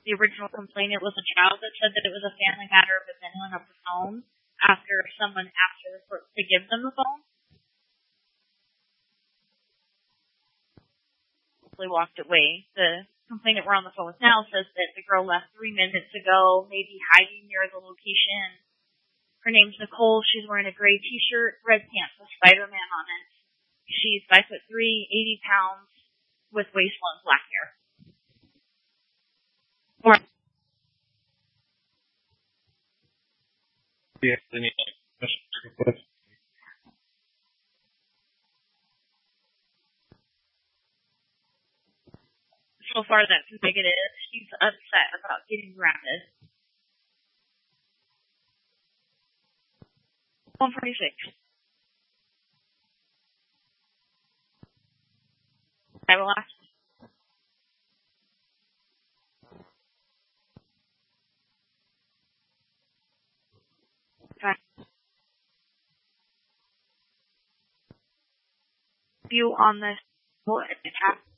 the original complainant was a child that said that it was a family matter, but then hung up the phone after someone asked her to give them the phone. They walked away. The complainant we're on the phone with now says that the girl left 3 minutes ago, maybe hiding near the location. Her name's Nicole. She's wearing a gray t-shirt, red pants with Spider-Man on it. She's 5'3", 80 pounds, with waistline black hair. So far, that's negative. She's upset about getting grounded. 146. I will ask. View on this. What attack?